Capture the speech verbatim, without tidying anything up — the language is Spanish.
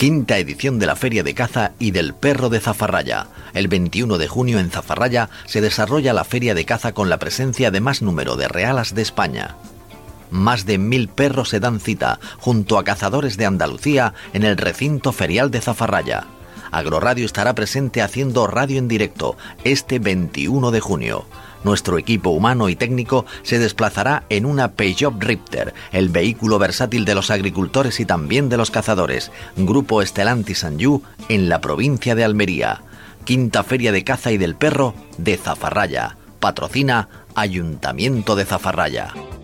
Quinta edición de la Feria de Caza y del Perro de Zafarraya. El veintiuno de junio en Zafarraya se desarrolla la Feria de Caza con la presencia de más número de realas de España. Más de mil perros se dan cita junto a cazadores de Andalucía en el recinto ferial de Zafarraya. Agroradio estará presente haciendo radio en directo este veintiuno de junio. Nuestro equipo humano y técnico se desplazará en una Peugeot Ripter, el vehículo versátil de los agricultores y también de los cazadores. Grupo Stellantis Sanyu en la provincia de Almería. Quinta Feria de Caza y del Perro de Zafarraya. Patrocina Ayuntamiento de Zafarraya.